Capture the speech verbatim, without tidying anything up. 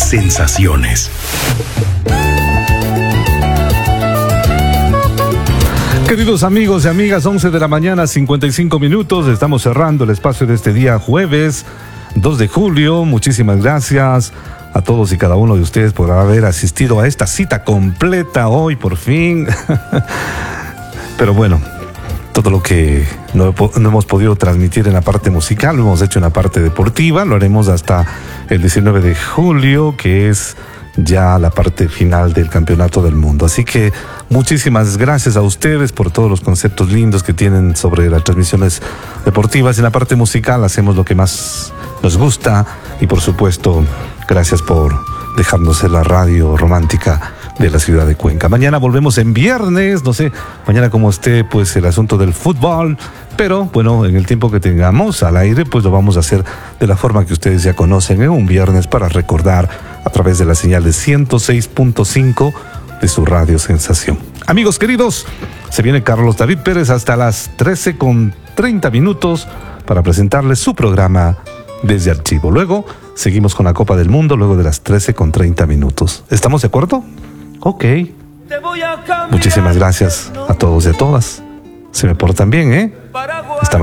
Sensaciones. Queridos amigos y amigas, once de la mañana, cincuenta y cinco minutos. Estamos cerrando el espacio de este día jueves dos de julio. Muchísimas gracias a todos y cada uno de ustedes por haber asistido a esta cita completa hoy, por fin. Pero bueno, todo lo que no, no hemos podido transmitir en la parte musical lo hemos hecho en la parte deportiva. Lo haremos hasta el diecinueve de julio, que es ya la parte final del Campeonato del Mundo. Así que muchísimas gracias a ustedes por todos los conceptos lindos que tienen sobre las transmisiones deportivas. En la parte musical hacemos lo que más nos gusta y, por supuesto, gracias por dejarnos en la radio romántica de la ciudad de Cuenca. Mañana volvemos en viernes, no sé, mañana como esté pues el asunto del fútbol, pero bueno, en el tiempo que tengamos al aire pues lo vamos a hacer de la forma que ustedes ya conocen, en un viernes, para recordar a través de la señal de ciento seis punto cinco de su radio Sensación. Amigos queridos, se viene Carlos David Pérez hasta las trece con treinta minutos para presentarles su programa Desde Archivo. Luego seguimos con la Copa del Mundo luego de las trece con treinta minutos. ¿Estamos de acuerdo? Ok. Muchísimas gracias a todos y a todas. Se me portan bien, ¿eh? Hasta mañana.